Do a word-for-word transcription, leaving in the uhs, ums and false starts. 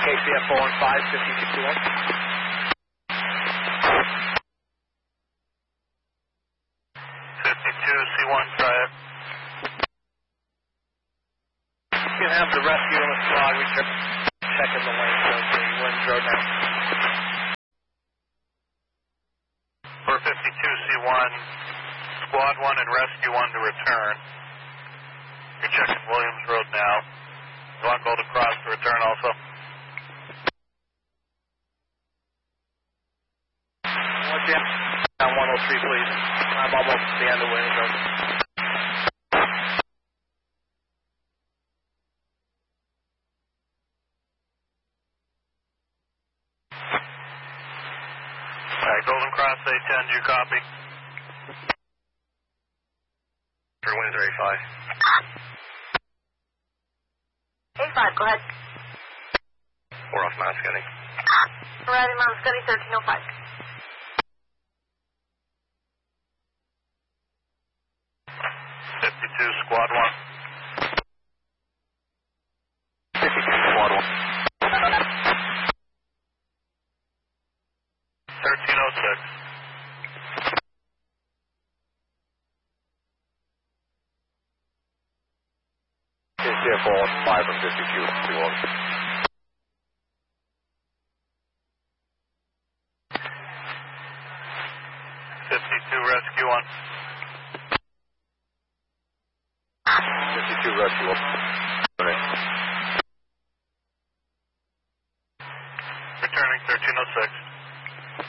K C F four one five, fifty-two two one. fifty-two C one, try it. You can have the rescue on the squad. We check checking the lane so the Williams Road now. For fifty-two C one, squad one and rescue one to return. You're checking Williams Road now. You want Golden Cross to return also? Okay. Down one oh three, please. I'm almost at the end of Williams Road. Alright, Golden Cross A ten, do you copy? For Windsor A five. A five, go ahead. We're off Mount Scotty. Riding Mount Scotty, thirteen oh five. fifty-two, squad one. fifty-two, squad one. thirteen oh six. K C F four one five from fifty-two two one. fifty-two, rescue one. fifty-two, rescue one. Returning thirteen oh six.